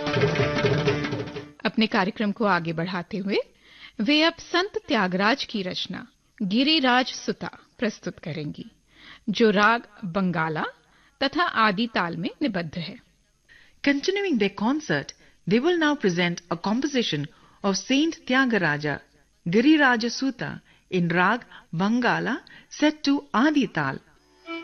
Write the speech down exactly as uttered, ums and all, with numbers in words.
अपने कार्यक्रम को आगे बढ़ाते हुए वे अब संत त्यागराज की रचना गिरिराज सुता प्रस्तुत करेंगी, जो राग बंगाला तथा आदि ताल में निबद्ध है। Continuing their concert, they will now present a composition of Saint Tyagaraja, Giriraja Suta, in Rag Bangala set to Adi Tal.